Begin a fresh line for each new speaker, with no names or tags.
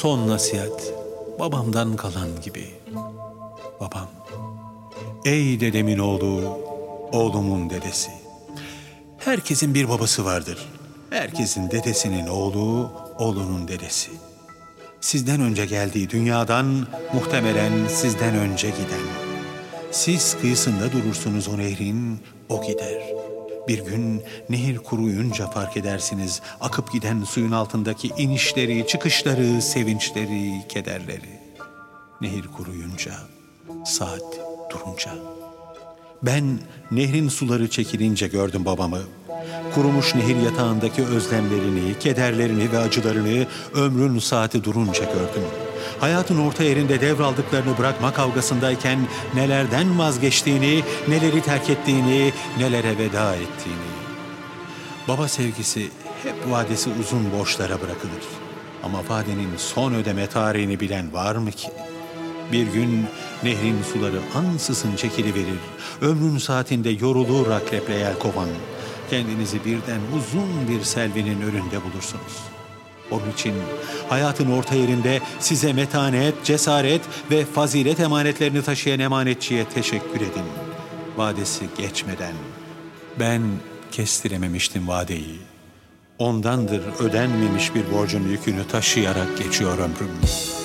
son nasihat babamdan kalan gibi. Babam, ey dedemin oğlu, oğlumun dedesi. Herkesin bir babası vardır. Herkesin dedesinin oğlu, oğlunun dedesi. Sizden önce geldiği dünyadan muhtemelen sizden önce giden. Siz kıyısında durursunuz o nehrin, o gider. Bir gün nehir kuruyunca fark edersiniz akıp giden suyun altındaki inişleri, çıkışları, sevinçleri, kederleri. Nehir kuruyunca, saat durunca. Ben nehrin suları çekilince gördüm babamı. Kurumuş nehir yatağındaki özlemlerini, kederlerini ve acılarını ömrün saati durunca gördüm. Hayatın orta yerinde devraldıklarını bırakma kavgasındayken nelerden vazgeçtiğini, neleri terk ettiğini, nelere veda ettiğini. Baba sevgisi hep vadesi uzun borçlara bırakılır. Ama vadenin son ödeme tarihini bilen var mı ki? Bir gün nehrin suları ansızın çekiliverir. Ömrün saatinde yorulur akreple yelkovan. Kendinizi birden uzun bir selvinin önünde bulursunuz. Onun için hayatın orta yerinde size metanet, cesaret ve fazilet emanetlerini taşıyan emanetçiye teşekkür edin. Vadesi geçmeden. Ben kestirememiştim vadeyi. Ondandır ödenmemiş bir borcun yükünü taşıyarak geçiyor ömrüm.